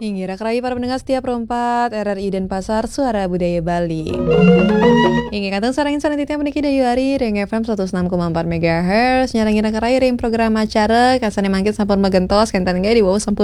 Ingira kerai para pendengar setiap perempat RRI Denpasar Suara Budaya Bali. Ingi kateng sarangin sanititnya meniki dayu hari Ring FM 106,4 MHz. Nyalangira kerai ring program acara kasane mangkit sampun magentos kentan ge di wow sampun